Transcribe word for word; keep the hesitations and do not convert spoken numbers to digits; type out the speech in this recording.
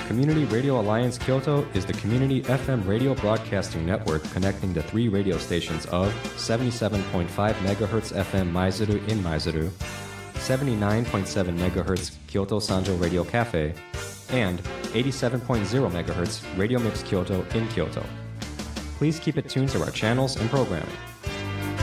Community Radio Alliance Kyoto is the community F M radio broadcasting network connecting the three radio stations of seventy-seven point five megahertz F M Maizuru in Maizuru, seventy-nine point seven megahertz Kyoto Sanjo Radio Cafe, and eighty-seven point zero megahertz Radio Mix Kyoto in Kyoto. Please keep it tuned to our channels and programming.